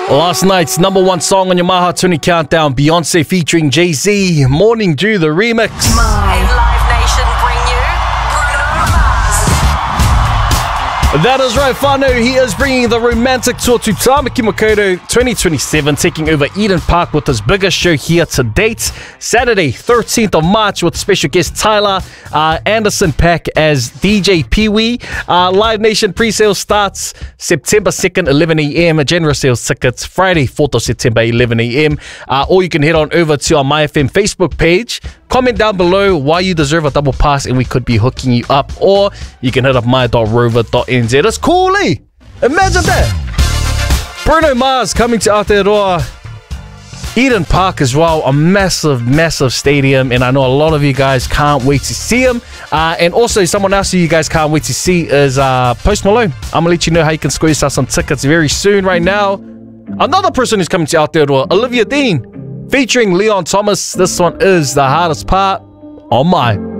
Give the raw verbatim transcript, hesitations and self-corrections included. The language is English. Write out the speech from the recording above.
Last night's number one song on your My Heart twenty Countdown, Beyonce featuring Jay-Z, Morning Dew, the remix. My Live Nation bring you Bruno Mars. That is right, whānau. He is bringing the romantic tour to Tāmaki Makaurau twenty twenty-seven, taking over Eden Park with his biggest show here to date. Saturday, thirteenth of March, with special guest Tyler uh, Anderson Paak as D J Pee-wee. Uh, Live Nation pre-sale starts September second, eleven a m General sales tickets Friday, fourth of September, eleven a m Uh, or you can head on over to our My F M Facebook page. Comment down below why you deserve a double pass and we could be hooking you up. Or you can hit up my dot rover dot n z. It's coolie! Imagine that! Bruno Mars coming to Aotearoa. Eden Park as well, a massive, massive stadium, and I know a lot of you guys can't wait to see him. Uh, and also, someone else who you guys can't wait to see is uh, Post Malone. I'm gonna let you know how you can score yourself some tickets very soon. Right now, another person who's coming to Aotearoa, Olivia Dean, featuring Leon Thomas. This one is The Hardest Part on My.